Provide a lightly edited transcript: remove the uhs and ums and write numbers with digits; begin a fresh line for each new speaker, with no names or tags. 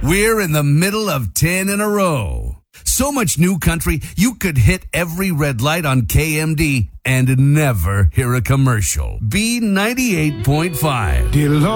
We're in the middle of 10 in a row. So much new country, you could hit every red light on KMD and never hear a commercial. B98.5.